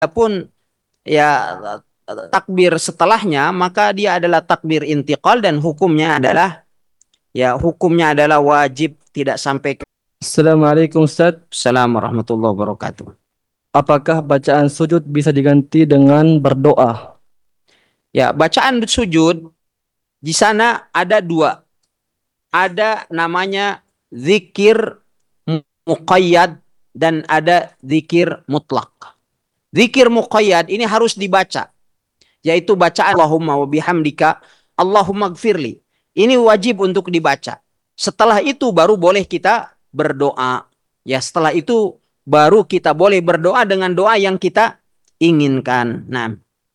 pun ya takbir setelahnya, maka dia adalah takbir intiqal dan hukumnya adalah wajib tidak sampai ke. Assalamualaikum Ustaz. Assalamualaikum warahmatullahi wabarakatuh. Apakah bacaan sujud bisa diganti dengan berdoa? Ya, bacaan sujud di sana ada dua. Ada namanya zikir muqayyad dan ada zikir mutlak. Zikir muqayyad ini harus dibaca, yaitu bacaan Allahumma wa bihamdika Allahumma gfirli. Ini wajib untuk dibaca. Setelah itu baru boleh kita berdoa. Ya, setelah itu baru kita boleh berdoa dengan doa yang kita inginkan. Nah,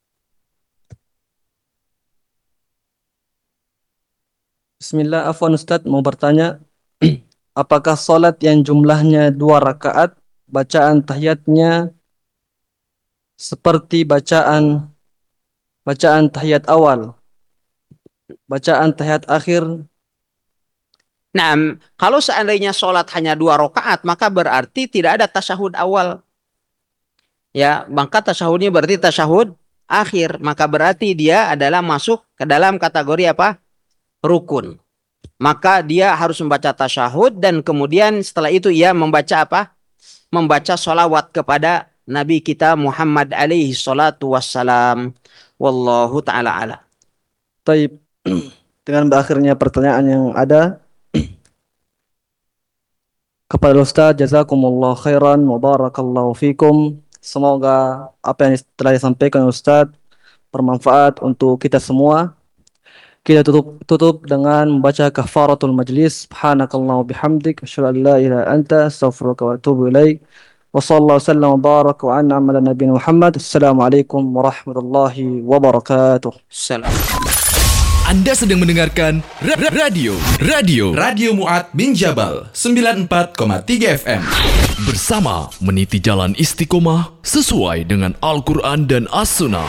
Bismillah, afwan Ustaz mau bertanya. Apakah salat yang jumlahnya 2 rakaat bacaan tahiyatnya seperti bacaan tahiyat awal, bacaan tahiyat akhir? nah, kalau seandainya sholat hanya 2 rakaat, maka berarti tidak ada tasyahud awal. Ya, maka tasyahudnya berarti tasyahud akhir. Maka berarti dia adalah masuk ke dalam kategori apa? Rukun. Maka dia harus membaca tasyahud dan kemudian setelah itu ia membaca apa? Membaca sholawat kepada Nabi kita Muhammad alaihi salatu wassalam. Wallahu ta'ala ala. Taib. Dengan berakhirnya pertanyaan yang ada, kepada Ustaz, jazakumullah khairan wa barakallahu fikum. Semoga apa yang telah disampaikan Ustaz bermanfaat untuk kita semua. Kita tutup dengan membaca kafaratul majlis. Subhanakallah bihamdik asyhadu an la ilaha illa anta astaghfiruka wa atubu ilaik. Wa sallallahu wasallam wa baraka wa an'ama ala nabiyina Muhammad. Assalamualaikum warahmatullahi wabarakatuh. Salam. Anda sedang mendengarkan Radio Mu'ad bin Jabal 94,3 FM. Bersama meniti jalan istiqomah sesuai dengan Al-Quran dan As-Sunnah.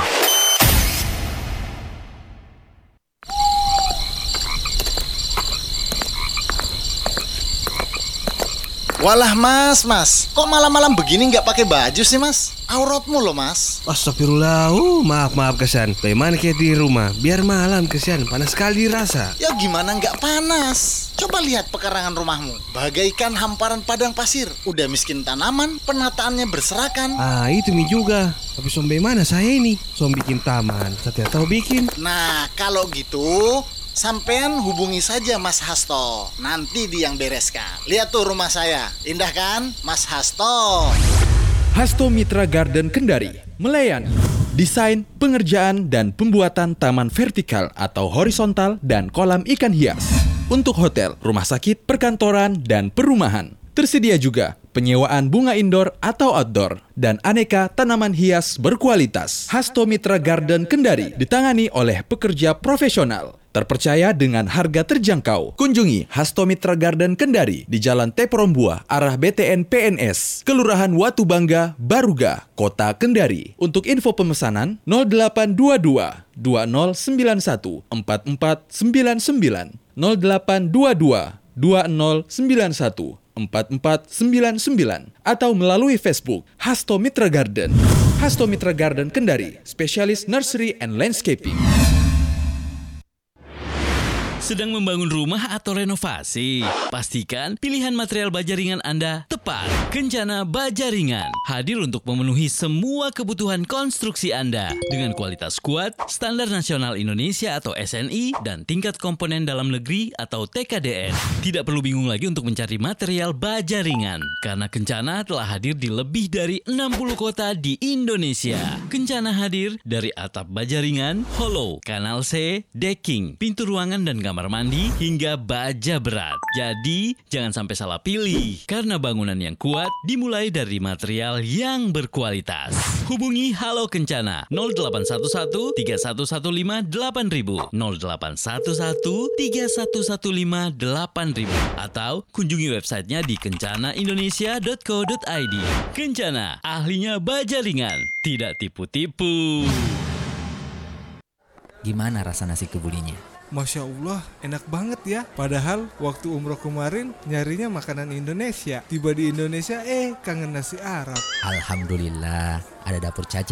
Walah mas, kok malam-malam begini nggak pakai baju sih mas? Auratmu loh mas. Astagfirullah, maaf Kesan. Bagaimana kayak di rumah? Biar malam Kesan, panas sekali rasa. Ya gimana nggak panas? Coba lihat pekarangan rumahmu, bagaikan hamparan padang pasir. Udah miskin tanaman, penataannya berserakan. Itu mi juga. Tapi bagaimana saya ini? Bikin taman, saya tidak tahu bikin. Nah, kalau gitu sampean hubungi saja Mas Hasto. Nanti dia yang bereskan. Lihat tuh rumah saya, indah kan Mas Hasto? Hasto Mitra Garden Kendari melayani desain, pengerjaan, dan pembuatan taman vertikal atau horizontal dan kolam ikan hias untuk hotel, rumah sakit, perkantoran, dan perumahan. Tersedia juga penyewaan bunga indoor atau outdoor dan aneka tanaman hias berkualitas. Hasto Mitra Garden Kendari ditangani oleh pekerja profesional, terpercaya dengan harga terjangkau. Kunjungi Hasto Mitra Garden Kendari di Jalan Teprombuah arah BTN PNS, Kelurahan Watu Bangga, Baruga, Kota Kendari. Untuk info pemesanan 0822 2091 4499 0822 2091 4499 atau melalui Facebook Hasto Mitra Garden. Hasto Mitra Garden Kendari, spesialis nursery and landscaping. Sedang membangun rumah atau renovasi? Pastikan pilihan material baja ringan Anda tepat. Kencana Baja Ringan hadir untuk memenuhi semua kebutuhan konstruksi Anda dengan kualitas kuat, standar nasional Indonesia atau SNI, dan tingkat komponen dalam negeri atau TKDN. Tidak perlu bingung lagi untuk mencari material baja ringan, karena Kencana telah hadir di lebih dari 60 kota di Indonesia. Kencana hadir dari atap baja ringan, hollow, kanal C, decking, pintu ruangan dan kamar mandi, hingga baja berat. Jadi, jangan sampai salah pilih, karena bangunan yang kuat dimulai dari material yang berkualitas. Hubungi Halo Kencana 0811 3115 8000 0811 3115 8000 atau kunjungi websitenya di kencanaindonesia.co.id. Kencana, ahlinya baja ringan, tidak tipu-tipu. Gimana rasa nasi kebulinya? Masya Allah, enak banget ya. Padahal waktu umroh kemarin nyarinya makanan Indonesia. Tiba di Indonesia, kangen nasi Arab. Alhamdulillah, ada dapur Caca